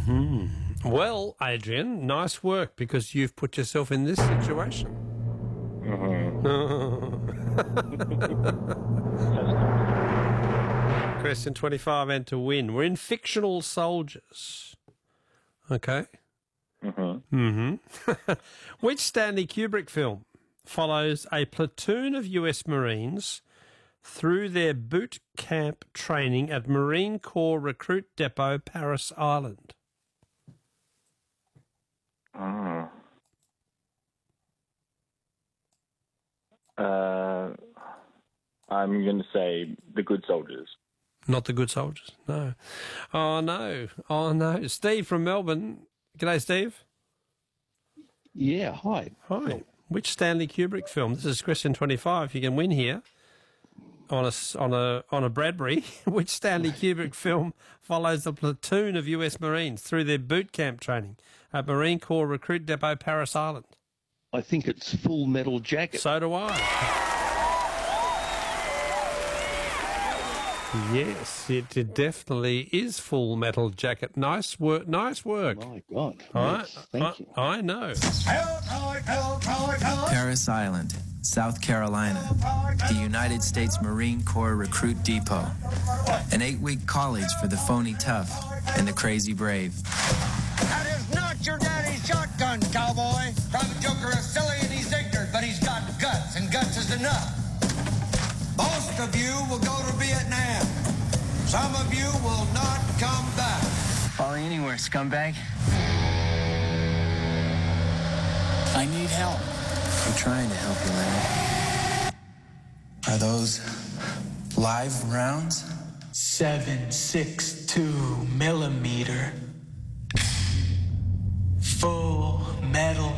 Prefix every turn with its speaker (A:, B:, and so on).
A: Well, Adrian, nice work because you've put yourself in this situation. Question 25 and to win. We're in fictional soldiers. Okay. Which Stanley Kubrick film follows a platoon of US Marines through their boot camp training at Marine Corps Recruit Depot, Paris Island?
B: I'm going to say The Good Soldiers.
A: Not The Good Soldiers, no. Oh, no. Steve from Melbourne. G'day, Steve.
C: Yeah, hi.
A: Hi. Which Stanley Kubrick film? This is question 25. You can win here on a Bradbury. Which Stanley Kubrick film follows a platoon of US Marines through their boot camp training at Marine Corps Recruit Depot, Paris Island?
C: I think it's Full Metal Jacket.
A: So do I. Yes, it definitely is Full Metal Jacket. Nice work. Nice work.
C: Oh my God.
A: Thank you. I know.
D: Paris Island, South Carolina, the United States Marine Corps Recruit Depot. An 8-week college for the phony tough and the crazy brave.
E: That is not your daddy's shotgun, cowboy. Private Joker is silly and he's ignorant, but he's got guts, and guts is enough. Most of you will go to Vietnam. Some of you will not come back.
D: Follow anywhere, scumbag.
F: I need help.
D: I'm trying to help you, Larry. Are those live rounds?
F: 7.62 millimeter. Full Metal